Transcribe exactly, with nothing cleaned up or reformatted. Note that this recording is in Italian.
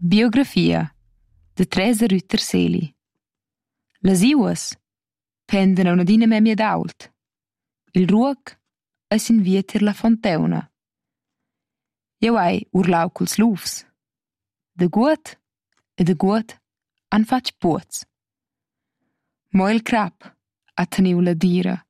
Biografia de Teresa Rütter-Seli. Las iuas pendan a una dina memia d'ault. Il ruoc è sin vieter la fonteuna. Jeu hai urlau culs lufs. De guot e de guot han fatg puoz. Mo il crap ha teniu la dira.